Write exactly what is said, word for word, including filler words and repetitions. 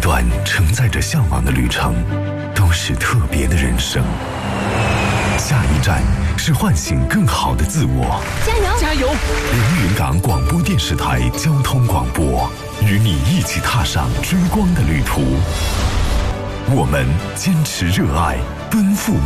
段承载着向往的旅程，都是特别的人生。下一站是唤醒更好的自我。 加油！ 加油！ 连云港广播电视台交通广播，与你一起踏上追光的旅途。我们坚持热爱，奔赴